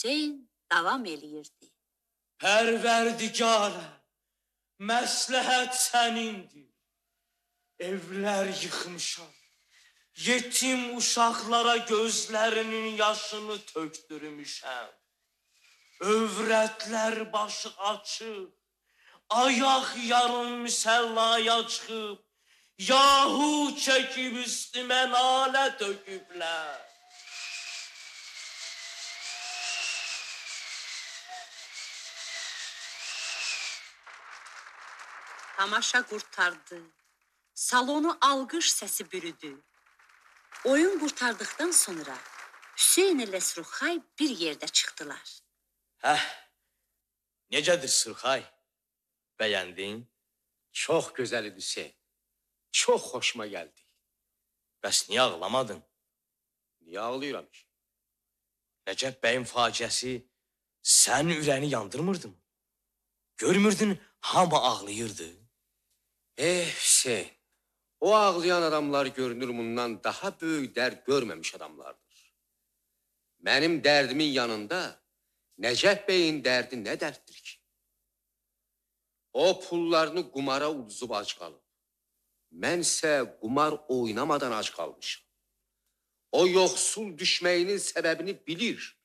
Hüseyn davam eləyirdi. Pərverdigara, məsləhət sənindir. Evlər yıxmışam. Yetim uşaqlara gözlərinin yaşını tökdürmüşəm. Övrətlər başı açıq, ayaq yarım müsəllaya çıxıb, yahu çəkib üstümə nalə töküblər. Tamaşa qurtardı. Salonu alqış səsi bürüdü. Oyun qurtardıqdan sonra Hüseyn ilə Sürxay bir yerdə çıxdılar. Necədir Sürxay? Bəyəndin? Çox gözəl idi Hüseyn. Çox xoşuma gəldi. Bəs niyə ağlamadın? Niyə ağlayıram ki? Nəcəf bəyin faciəsi sənin ürəyini yandırmırdı mı? Görmürdün hamı ağlayırdı. Hüseyn, o ağlayan adamlar görünür bundan daha böyük dərd görməmiş adamlardır. Mənim dərdimin yanında Nəcəf bəyin dərdi nə dərddir ki? O pullarını qumara uduzub ac qalıb. Mənsə qumar oynamadan ac qalmışam. O yoxsul düşməyinin səbəbini bilir.